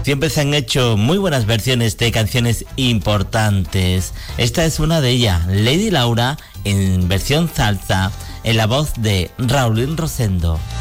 Siempre se han hecho muy buenas versiones de canciones importantes. Esta es una de ellas, Lady Laura, en versión salsa, en la voz de Raulín Rosendo.